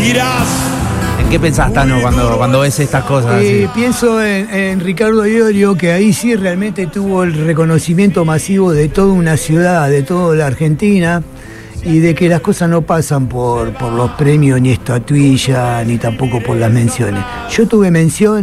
¿En qué pensás, Tano, cuando ves estas cosas? Así? Pienso en Ricardo Iorio, que ahí sí realmente tuvo el reconocimiento masivo de toda una ciudad, de toda la Argentina, y de que las cosas no pasan por los premios, ni estatuillas, ni tampoco por las menciones. Yo tuve mención